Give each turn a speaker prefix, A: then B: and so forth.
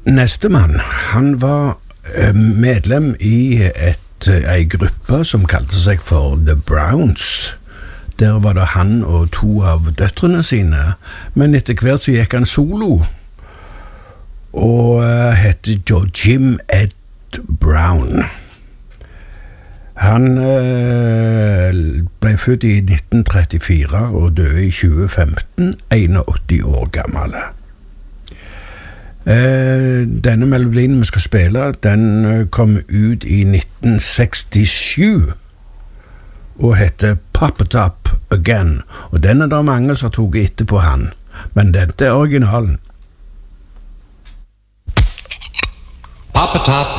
A: Nestemann, han var medlem i ei gruppe som kalte seg for The Browns. Der var det han og 2 av døtrene sine, men etter hvert så gikk han solo, og hette Jim Ed Brown. Han ble født i 1934 og døde i 2015, 81 år gammel. Denne melodien vi skal spille, den kom ut i 1967 og heter Pop It Up Again, og den det mange som tok etterpå han, men dette originalen.
B: Pop It Up